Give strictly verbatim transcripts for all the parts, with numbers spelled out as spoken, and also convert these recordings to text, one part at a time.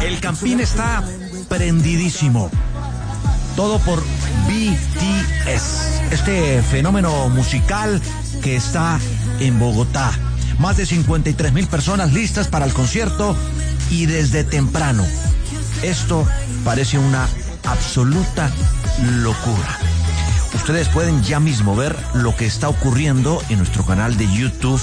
El Campín está prendidísimo. Todo por B T S, este fenómeno musical que está en Bogotá. Más de cincuenta y tres mil personas listas para el concierto y desde temprano. Esto parece una absoluta locura. Ustedes pueden ya mismo ver lo que está ocurriendo en nuestro canal de YouTube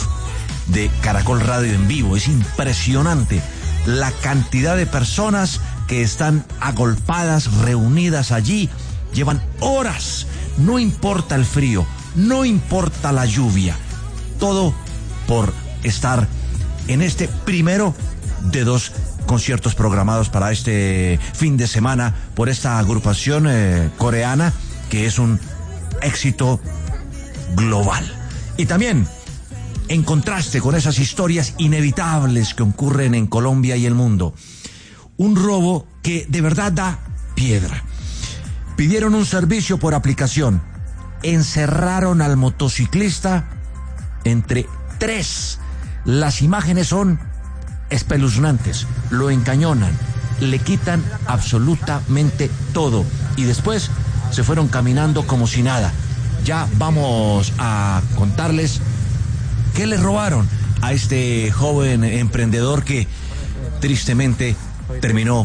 de Caracol Radio en vivo. Es impresionante la cantidad de personas que están agolpadas, reunidas allí. Llevan horas. No importa el frío, no importa la lluvia. Todo por estar en este primero de dos conciertos programados para este fin de semana por esta agrupación eh, coreana que es un éxito global. Y también, en contraste con esas historias inevitables que ocurren en Colombia y el mundo, un robo que de verdad da piedra. Pidieron un servicio por aplicación, encerraron al motociclista entre tres. Las imágenes son espeluznantes, lo encañonan, le quitan absolutamente todo y después se fueron caminando como si nada. Ya vamos a contarles qué le robaron a este joven emprendedor que tristemente terminó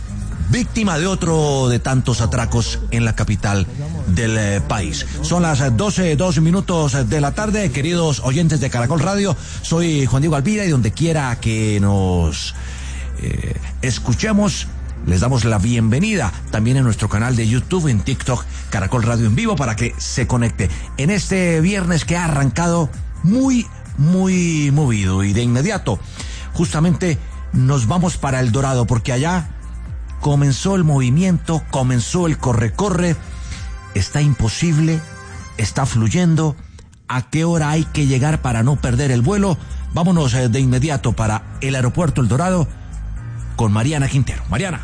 víctima de otro de tantos atracos en la capital del eh, país. Son las doce, dos minutos de la tarde, queridos oyentes de Caracol Radio. Soy Juan Diego Alvira y donde quiera que nos eh, escuchemos, les damos la bienvenida también en nuestro canal de YouTube, en TikTok, Caracol Radio en vivo, para que se conecte en este viernes que ha arrancado muy, muy movido. Y de inmediato, justamente, nos vamos para El Dorado, porque allá comenzó el movimiento, comenzó el corre-corre. Está imposible, está fluyendo. ¿A qué hora hay que llegar para no perder el vuelo? Vámonos de inmediato para el aeropuerto El Dorado con Mariana Quintero. Mariana.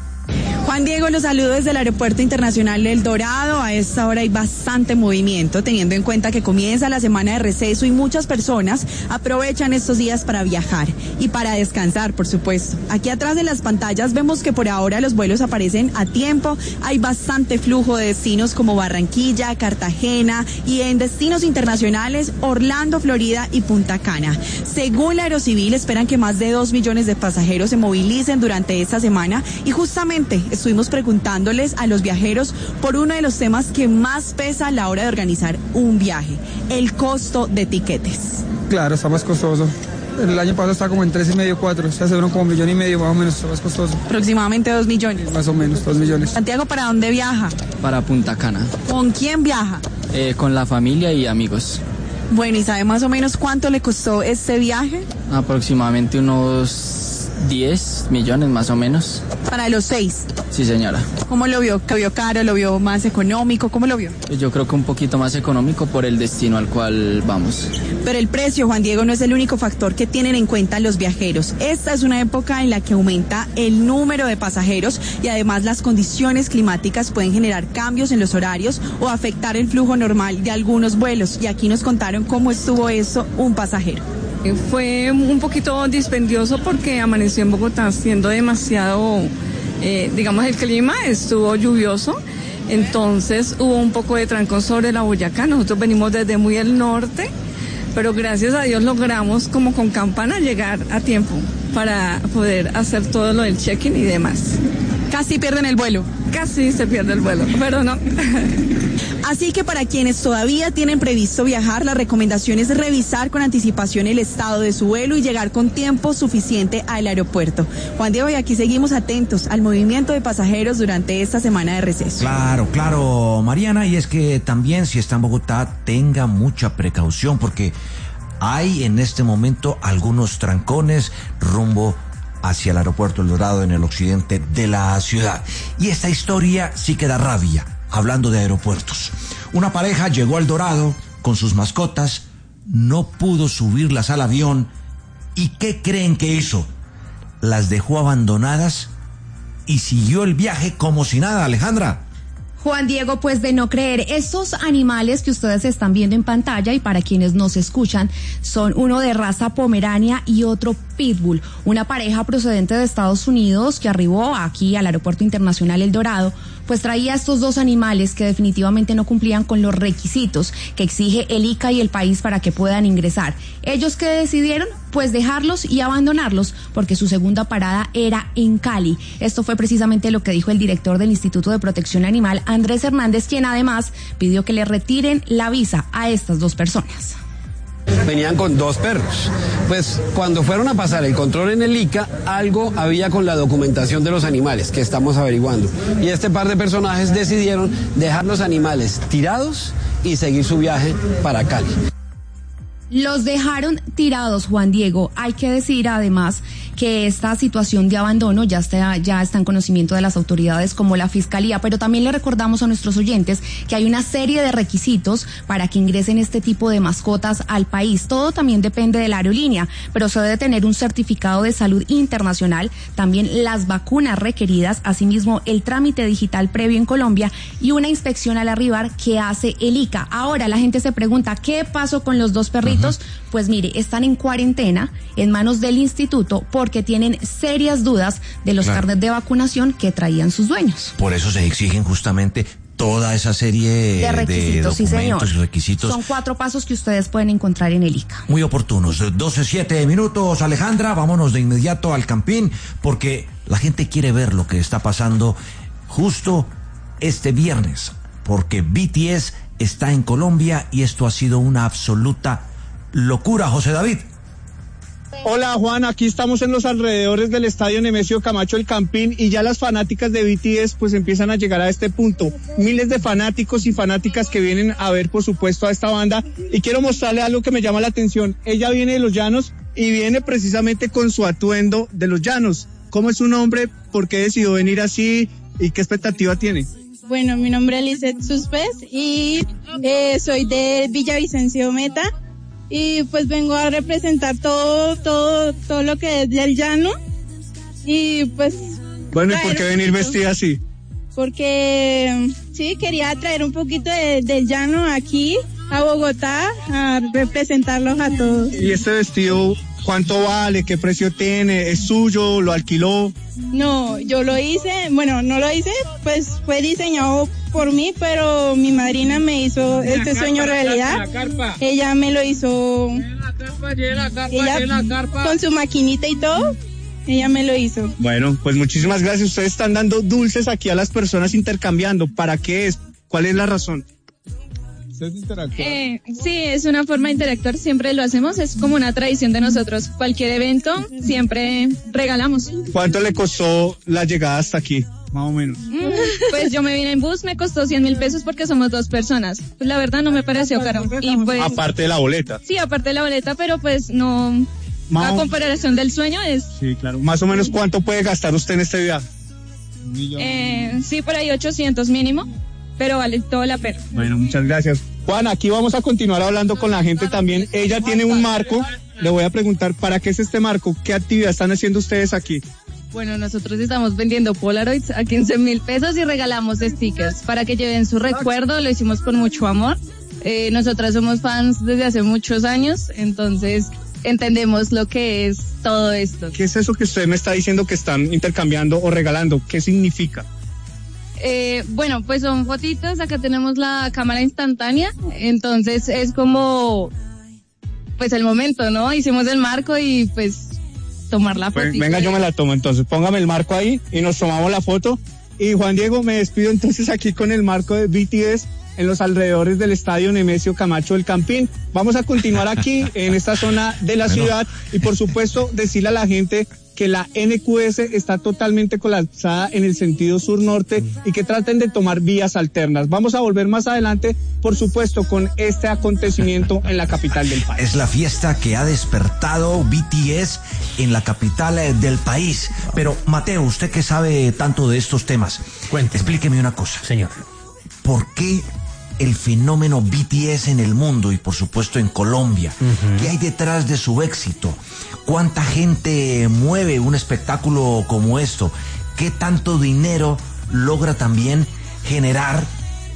Juan Diego, los saludo desde el Aeropuerto Internacional El Dorado. A esta hora hay bastante movimiento, teniendo en cuenta que comienza la semana de receso y muchas personas aprovechan estos días para viajar y para descansar, por supuesto. Aquí atrás de las pantallas vemos que por ahora los vuelos aparecen a tiempo. Hay bastante flujo de destinos como Barranquilla, Cartagena y en destinos internacionales Orlando, Florida y Punta Cana. Según la Aerocivil, esperan que más de dos millones de pasajeros se movilicen durante esta semana y justamente estuvimos preguntándoles a los viajeros por uno de los temas que más pesa a la hora de organizar un viaje: el costo de tiquetes. Claro, está más costoso. El año pasado estaba como en tres y medio, cuatro. Se hace uno como un millón y medio, más o menos, está más costoso. Aproximadamente dos millones. Más o menos, dos millones. Santiago, ¿para dónde viaja? Para Punta Cana. ¿Con quién viaja? Eh, con la familia y amigos. Bueno, ¿y sabe más o menos cuánto le costó este viaje? Aproximadamente unos diez millones más o menos. Para los seis. Sí, señora. ¿Cómo lo vio? ¿Lo vio caro? ¿Lo vio más económico? ¿Cómo lo vio? Yo creo que un poquito más económico por el destino al cual vamos. Pero el precio, Juan Diego, no es el único factor que tienen en cuenta los viajeros. Esta es una época en la que aumenta el número de pasajeros y además las condiciones climáticas pueden generar cambios en los horarios o afectar el flujo normal de algunos vuelos. Y aquí nos contaron cómo estuvo eso un pasajero. Fue un poquito dispendioso porque amaneció en Bogotá siendo demasiado, eh, digamos, el clima estuvo lluvioso, entonces hubo un poco de trancón sobre la Boyacá. Nosotros venimos desde muy el norte, pero gracias a Dios logramos como con campana llegar a tiempo para poder hacer todo lo del check-in y demás. Casi pierden el vuelo. Casi se pierde el vuelo, pero no. Así que para quienes todavía tienen previsto viajar, la recomendación es revisar con anticipación el estado de su vuelo y llegar con tiempo suficiente al aeropuerto. Juan Diego, y aquí seguimos atentos al movimiento de pasajeros durante esta semana de receso. Claro, claro, Mariana, y es que también si está en Bogotá, tenga mucha precaución porque hay en este momento algunos trancones rumbo hacia el aeropuerto El Dorado en el occidente de la ciudad. Y esta historia sí que da rabia, hablando de aeropuertos. Una pareja llegó al Dorado con sus mascotas, no pudo subirlas al avión, ¿y qué creen que hizo? Las dejó abandonadas y siguió el viaje como si nada, Alejandra. Juan Diego, pues de no creer, estos animales que ustedes están viendo en pantalla y para quienes nos escuchan son uno de raza pomerania y otro Pitbull, una pareja procedente de Estados Unidos que arribó aquí al Aeropuerto Internacional El Dorado, pues traía estos dos animales que definitivamente no cumplían con los requisitos que exige el I C A y el país para que puedan ingresar. ¿Ellos qué decidieron? Pues dejarlos y abandonarlos, porque su segunda parada era en Cali. Esto fue precisamente lo que dijo el director del Instituto de Protección Animal, Andrés Hernández, quien además pidió que le retiren la visa a estas dos personas. Venían con dos perros. Pues cuando fueron a pasar el control en el I C A, algo había con la documentación de los animales que estamos averiguando. Y este par de personajes decidieron dejar los animales tirados y seguir su viaje para Cali. Los dejaron tirados, Juan Diego. Hay que decir además que esta situación de abandono ya está, ya está en conocimiento de las autoridades como la Fiscalía, pero también le recordamos a nuestros oyentes que hay una serie de requisitos para que ingresen este tipo de mascotas al país. Todo también depende de la aerolínea, pero se debe tener un certificado de salud internacional, también las vacunas requeridas, asimismo el trámite digital previo en Colombia y una inspección al arribar que hace el I C A. Ahora la gente se pregunta, ¿qué pasó con los dos perritos? Pues mire, están en cuarentena en manos del instituto porque tienen serias dudas de los Claro. carnets de vacunación que traían sus dueños. Por eso se exigen justamente toda esa serie De requisitos, de sí señor. documentos y requisitos. Son cuatro pasos que ustedes pueden encontrar en el I C A. Muy oportunos. doce, siete minutos, Alejandra. Vámonos de inmediato al Campín, porque la gente quiere ver lo que está pasando justo este viernes, porque B T S está en Colombia y esto ha sido una absoluta locura. José David. Hola Juan, aquí estamos en los alrededores del estadio Nemesio Camacho El Campín y ya las fanáticas de B T S pues empiezan a llegar a este punto. Miles de fanáticos y fanáticas que vienen a ver por supuesto a esta banda y quiero mostrarle algo que me llama la atención. Ella viene de Los Llanos y viene precisamente con su atuendo de Los Llanos. ¿Cómo es su nombre? ¿Por qué decidió venir así? ¿Y qué expectativa tiene? Bueno, mi nombre es Lizeth Suspes y eh, soy de Villavicencio Meta. Y pues vengo a representar todo, todo, todo lo que es del llano. Y pues... Bueno, ¿y por qué venir vestida así? Porque sí, quería traer un poquito de, del llano aquí a Bogotá a representarlos a todos. ¿Y este vestido cuánto vale? ¿Qué precio tiene? ¿Es suyo? ¿Lo alquiló? No, yo lo hice, bueno, no lo hice, pues fue diseñado por mí, pero mi madrina me hizo este sueño realidad. Ella me lo hizo, ella con su maquinita y todo, ella me lo hizo. Bueno, pues muchísimas gracias. Ustedes están dando dulces aquí a las personas intercambiando. ¿Para qué es? ¿Cuál es la razón? Eh, sí, es una forma de interactuar, siempre lo hacemos, es como una tradición de nosotros. Cualquier evento, siempre regalamos. ¿Cuánto le costó la llegada hasta aquí? Más o menos. Pues yo me vine en bus, me costó cien mil pesos porque somos dos personas. Pues la verdad no me pareció caro. Y pues, aparte de la boleta. Sí, aparte de la boleta, pero pues no, Más a o- comparación del sueño es, Sí, claro. Más o menos cuánto puede gastar usted en este viaje. eh, sí, por ahí ochocientos mínimo, pero vale todo la pena. Bueno, muchas gracias. Juan, aquí vamos a continuar hablando con la gente también. Ella tiene un marco. Le voy a preguntar, ¿para qué es este marco? ¿Qué actividad están haciendo ustedes aquí? Bueno, nosotros estamos vendiendo Polaroids a quince mil pesos y regalamos stickers para que lleven su recuerdo, lo hicimos con mucho amor. Eh, nosotras somos fans desde hace muchos años, entonces entendemos lo que es todo esto. ¿Qué es eso que usted me está diciendo que están intercambiando o regalando? ¿Qué significa? Eh, bueno, pues son fotitos, acá tenemos la cámara instantánea, entonces es como, pues el momento, ¿no? Hicimos el marco y pues tomar la foto. Pues, venga, yo me la tomo entonces. Póngame el marco ahí y nos tomamos la foto. Y Juan Diego, me despido entonces aquí con el marco de B T S en los alrededores del estadio Nemesio Camacho El Campín. Vamos a continuar aquí en esta zona de la Bueno. ciudad y por supuesto decirle a la gente que la N Q S está totalmente colapsada en el sentido sur-norte y que traten de tomar vías alternas. Vamos a volver más adelante, por supuesto, con este acontecimiento en la capital del país. Es la fiesta que ha despertado B T S en la capital eh, del país. Pero, Mateo, usted que sabe tanto de estos temas, Cuénteme. explíqueme una cosa. Señor. ¿Por qué el fenómeno B T S en el mundo y por supuesto en Colombia? ¿Qué hay detrás de su éxito? ¿Cuánta gente mueve un espectáculo como esto? ¿Qué tanto dinero logra también generar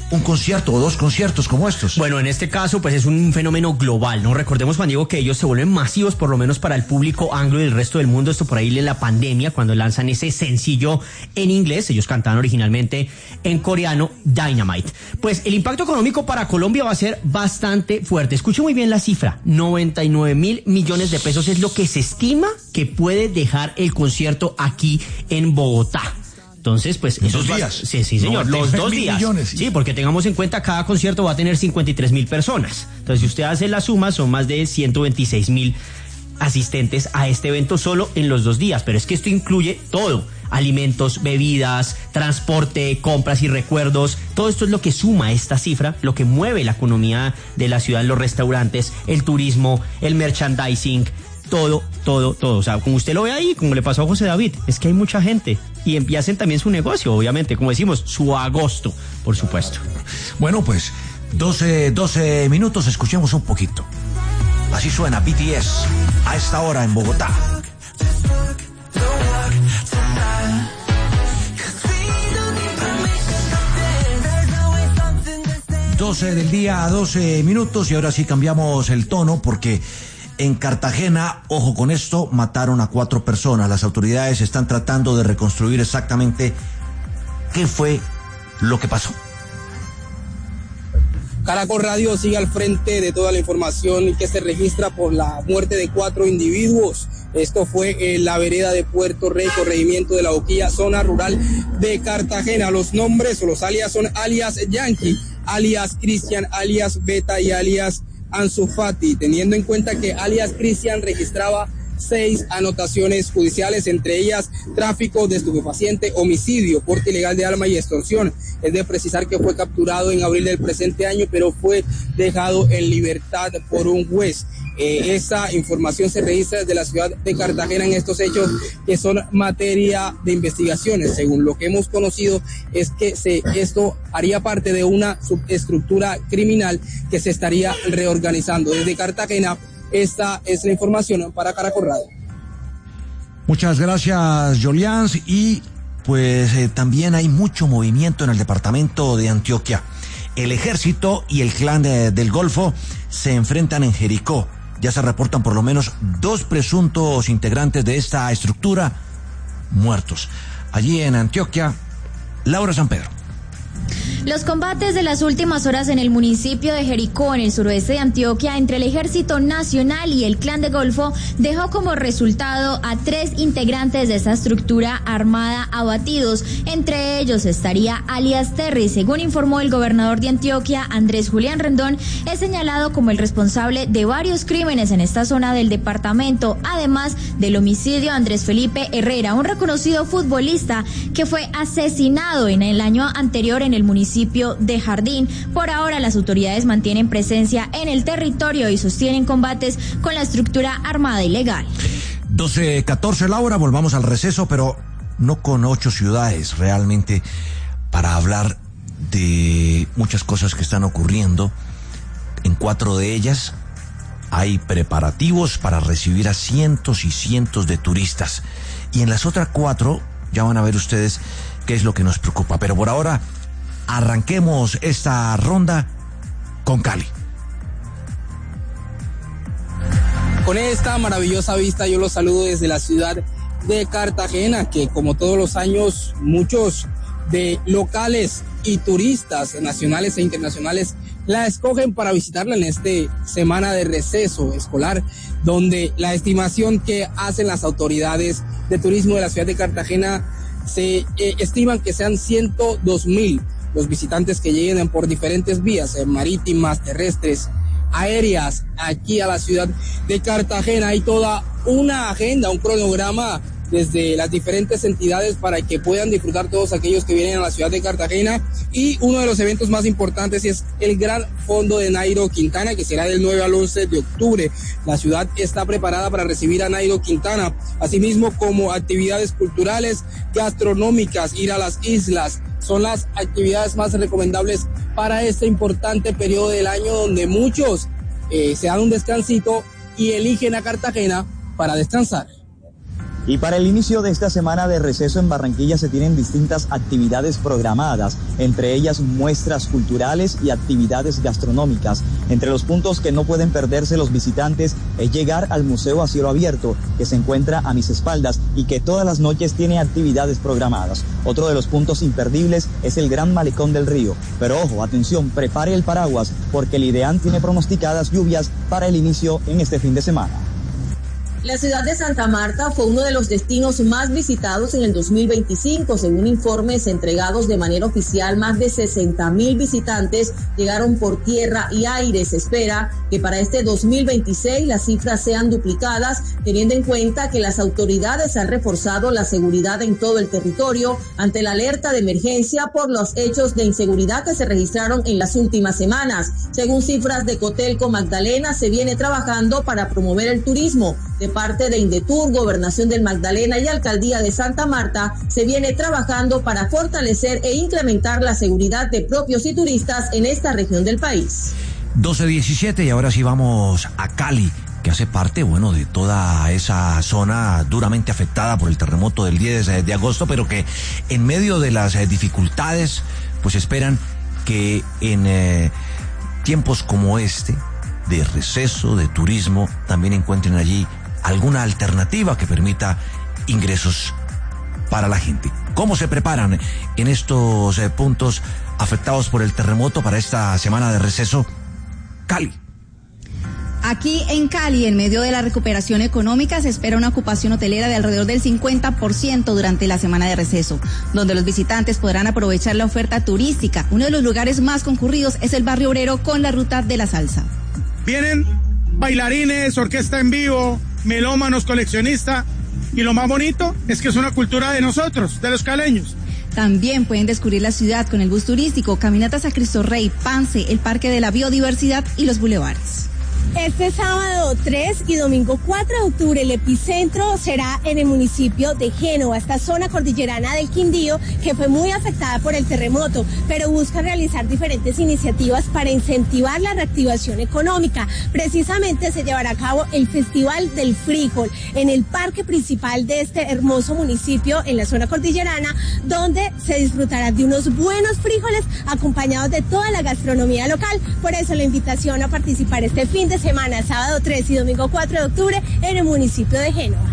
un concierto o dos conciertos como estos? Bueno, en este caso pues es un fenómeno global, ¿no? Recordemos, Juan Diego, que ellos se vuelven masivos, por lo menos para el público anglo y el resto del mundo. Esto por ahí en la pandemia, cuando lanzan ese sencillo en inglés. Ellos cantaban originalmente en coreano, Dynamite. Pues el impacto económico para Colombia va a ser bastante fuerte. Escuche muy bien la cifra, noventa y nueve mil millones de pesos es lo que se estima que puede dejar el concierto aquí en Bogotá. Entonces, pues... ¿En dos días? Sí, sí, señor, los dos días. Millones. Sí, porque tengamos en cuenta, cada concierto va a tener cincuenta y tres mil personas. Entonces, si usted hace la suma, son más de ciento veintiséis mil asistentes a este evento solo en los dos días. Pero es que esto incluye todo: alimentos, bebidas, transporte, compras y recuerdos. Todo esto es lo que suma esta cifra, lo que mueve la economía de la ciudad, los restaurantes, el turismo, el merchandising, todo, todo, todo. O sea, como usted lo ve ahí, como le pasó a José David, es que hay mucha gente y empiecen también su negocio, obviamente, como decimos, su agosto, por supuesto. Bueno, pues doce, doce minutos, escuchemos un poquito. Así suena B T S a esta hora en Bogotá. doce del día a doce minutos, y ahora sí cambiamos el tono porque en Cartagena, ojo con esto, mataron a cuatro personas. Las autoridades están tratando de reconstruir exactamente qué fue lo que pasó. Caracol Radio sigue al frente de toda la información que se registra por la muerte de cuatro individuos. Esto fue en la vereda de Puerto Rey, corregimiento de La Boquilla, zona rural de Cartagena. Los nombres o los alias son alias Yankee, alias Cristian, alias Beta y alias Ansu Fati, teniendo en cuenta que alias Cristian registraba seis anotaciones judiciales, entre ellas tráfico de estupefaciente, homicidio, porte ilegal de arma y extorsión. Es de precisar que fue capturado en abril del presente año, pero fue dejado en libertad por un juez. Eh, esa información se registra desde la ciudad de Cartagena en estos hechos que son materia de investigaciones. Según lo que hemos conocido, es que se, esto haría parte de una subestructura criminal que se estaría reorganizando. Desde Cartagena, esta es la información para Caracol Radio. Muchas gracias, Jolians. Y pues eh, también hay mucho movimiento en el departamento de Antioquia. El ejército y el clan de, del Golfo se enfrentan en Jericó. Ya se reportan por lo menos dos presuntos integrantes de esta estructura muertos. Allí en Antioquia, Laura San Pedro. Los combates de las últimas horas en el municipio de Jericó, en el suroeste de Antioquia, entre el Ejército Nacional y el Clan de Golfo, dejó como resultado a tres integrantes de esa estructura armada abatidos. Entre ellos estaría alias Terry. Según informó el gobernador de Antioquia, Andrés Julián Rendón, es señalado como el responsable de varios crímenes en esta zona del departamento, además del homicidio de Andrés Felipe Herrera, un reconocido futbolista que fue asesinado en el año anterior en el municipio de Jardín. Por ahora, las autoridades mantienen presencia en el territorio y sostienen combates con la estructura armada ilegal. doce catorce, Laura, volvamos al receso, pero no con ocho ciudades, realmente, para hablar de muchas cosas que están ocurriendo. En cuatro de ellas hay preparativos para recibir a cientos y cientos de turistas. Y en las otras cuatro, ya van a ver ustedes qué es lo que nos preocupa. Pero por ahora, arranquemos esta ronda con Cali. Con esta maravillosa vista yo los saludo desde la ciudad de Cartagena, que como todos los años muchos de locales y turistas nacionales e internacionales la escogen para visitarla en este semana de receso escolar, donde la estimación que hacen las autoridades de turismo de la ciudad de Cartagena se eh, estiman que sean ciento dos mil los visitantes que lleguen por diferentes vías, eh, marítimas, terrestres, aéreas, aquí a la ciudad de Cartagena. Hay toda una agenda, un cronograma desde las diferentes entidades para que puedan disfrutar todos aquellos que vienen a la ciudad de Cartagena. Y uno de los eventos más importantes es el Gran Fondo de Nairo Quintana, que será del nueve al once de octubre. La ciudad está preparada para recibir a Nairo Quintana, asimismo como actividades culturales, gastronómicas, ir a las islas. Son las actividades más recomendables para este importante periodo del año, donde muchos eh, se dan un descansito y eligen a Cartagena para descansar. Y para el inicio de esta semana de receso en Barranquilla se tienen distintas actividades programadas, entre ellas muestras culturales y actividades gastronómicas. Entre los puntos que no pueden perderse los visitantes es llegar al Museo a Cielo Abierto, que se encuentra a mis espaldas y que todas las noches tiene actividades programadas. Otro de los puntos imperdibles es el Gran Malecón del Río. Pero ojo, atención, prepare el paraguas, porque el IDEAN tiene pronosticadas lluvias para el inicio en este fin de semana. La ciudad de Santa Marta fue uno de los destinos más visitados en el dos mil veinticinco. Según informes entregados de manera oficial, más de sesenta mil visitantes llegaron por tierra y aire. Se espera que para este dos mil veintiséis las cifras sean duplicadas, teniendo en cuenta que las autoridades han reforzado la seguridad en todo el territorio ante la alerta de emergencia por los hechos de inseguridad que se registraron en las últimas semanas. Según cifras de Cotelco Magdalena, se viene trabajando para promover el turismo. De parte de Indetur, Gobernación del Magdalena y Alcaldía de Santa Marta, se viene trabajando para fortalecer e incrementar la seguridad de propios y turistas en esta región del país. doce diecisiete y ahora sí vamos a Cali, que hace parte, bueno, de toda esa zona duramente afectada por el terremoto del diez de agosto, pero que en medio de las eh, dificultades, pues esperan que en eh, tiempos como este, de receso, de turismo, también encuentren allí alguna alternativa que permita ingresos para la gente. ¿Cómo se preparan en estos eh, puntos afectados por el terremoto para esta semana de receso? Cali. Aquí en Cali, en medio de la recuperación económica, se espera una ocupación hotelera de alrededor del cincuenta por ciento durante la semana de receso, donde los visitantes podrán aprovechar la oferta turística. Uno de los lugares más concurridos es el Barrio Obrero con la Ruta de la Salsa. Vienen bailarines, orquesta en vivo, melómanos, coleccionistas, y lo más bonito es que es una cultura de nosotros, de los caleños. También pueden descubrir la ciudad con el bus turístico, caminatas a Cristo Rey, Pance, el Parque de la Biodiversidad y los bulevares. Este sábado tres y domingo cuatro de octubre el epicentro será en el municipio de Génova, esta zona cordillerana del Quindío que fue muy afectada por el terremoto, pero busca realizar diferentes iniciativas para incentivar la reactivación económica. Precisamente se llevará a cabo el Festival del Frijol en el parque principal de este hermoso municipio en la zona cordillerana, donde se disfrutará de unos buenos frijoles acompañados de toda la gastronomía local. Por eso la invitación a participar este fin de semana, sábado tres y domingo cuatro de octubre en el municipio de Génova.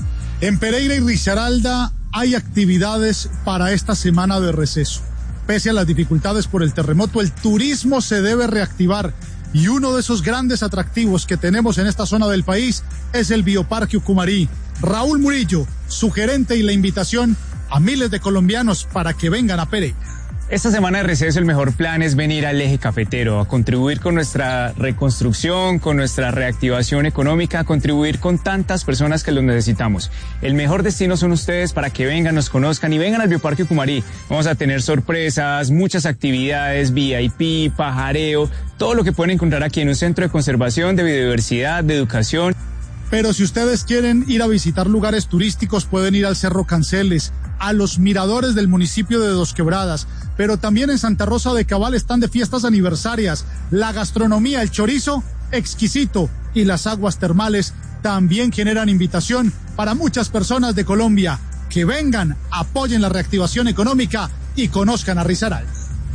En Pereira y Risaralda hay actividades para esta semana de receso. Pese a las dificultades por el terremoto, el turismo se debe reactivar y uno de esos grandes atractivos que tenemos en esta zona del país es el Bioparque Ucumarí. Raúl Murillo, su gerente, y la invitación a miles de colombianos para que vengan a Pereira. Esta semana de receso el mejor plan es venir al eje cafetero, a contribuir con nuestra reconstrucción, con nuestra reactivación económica, a contribuir con tantas personas que los necesitamos. El mejor destino son ustedes para que vengan, nos conozcan y vengan al Bioparque Ucumarí. Vamos a tener sorpresas, muchas actividades, V I P, pajareo, todo lo que pueden encontrar aquí en un centro de conservación, de biodiversidad, de educación. Pero si ustedes quieren ir a visitar lugares turísticos, pueden ir al Cerro Canceles, a los miradores del municipio de Dos Quebradas, pero también en Santa Rosa de Cabal están de fiestas aniversarias. La gastronomía, el chorizo, exquisito, y las aguas termales también generan invitación para muchas personas de Colombia. Que vengan, apoyen la reactivación económica y conozcan a Risaralda.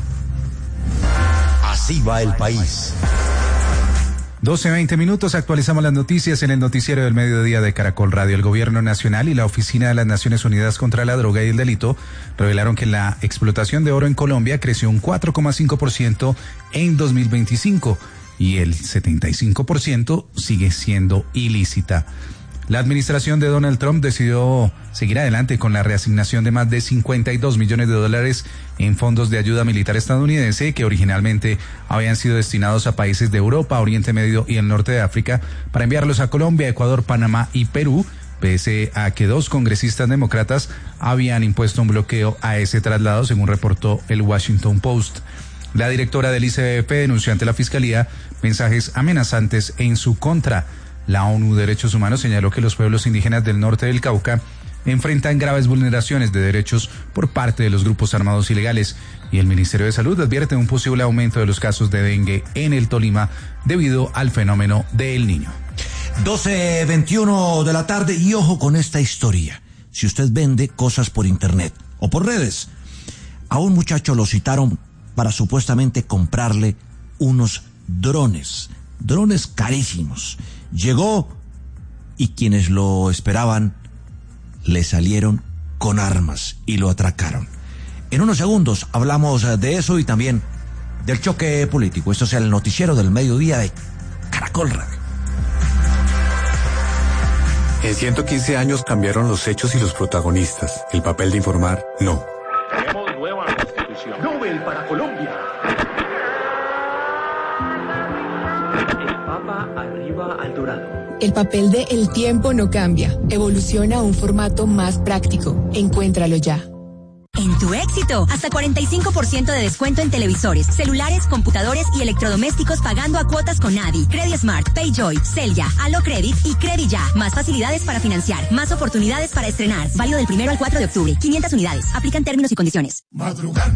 Así va el país. doce veinte minutos, actualizamos las noticias en el noticiero del mediodía de Caracol Radio. El Gobierno Nacional y la Oficina de las Naciones Unidas contra la Droga y el Delito revelaron que la explotación de oro en Colombia creció un cuatro coma cinco por ciento en dos mil veinticinco y el setenta y cinco por ciento sigue siendo ilícita. La administración de Donald Trump decidió seguir adelante con la reasignación de más de cincuenta y dos millones de dólares en fondos de ayuda militar estadounidense que originalmente habían sido destinados a países de Europa, Oriente Medio y el norte de África para enviarlos a Colombia, Ecuador, Panamá y Perú, pese a que dos congresistas demócratas habían impuesto un bloqueo a ese traslado, según reportó el Washington Post. La directora del I C B F denunció ante la Fiscalía mensajes amenazantes en su contra. La ONU Derechos Humanos señaló que los pueblos indígenas del norte del Cauca enfrentan graves vulneraciones de derechos por parte de los grupos armados ilegales y el Ministerio de Salud advierte un posible aumento de los casos de dengue en el Tolima debido al fenómeno de El Niño. doce veintiuno de la tarde y ojo con esta historia. Si usted vende cosas por internet o por redes, a un muchacho lo citaron para supuestamente comprarle unos drones, drones carísimos. Llegó y quienes lo esperaban le salieron con armas y lo atracaron. En unos segundos hablamos de eso y también del choque político. Esto es el noticiero del mediodía de Caracol Radio. En ciento quince años cambiaron los hechos y los protagonistas. El papel de informar, no. Tenemos nueva constitución. Nobel para Colombia. El Papa arriba al dorado. El papel de El Tiempo no cambia. Evoluciona a un formato más práctico. Encuéntralo ya. En Tu Éxito, hasta cuarenta y cinco por ciento de descuento en televisores, celulares, computadores y electrodomésticos pagando a cuotas con Adi, Credismart, Payjoy, Celya, Alocredit y Credilla. Más facilidades para financiar, más oportunidades para estrenar. Válido del primero al cuatro de octubre. quinientas unidades. Aplican términos y condiciones. Madrugando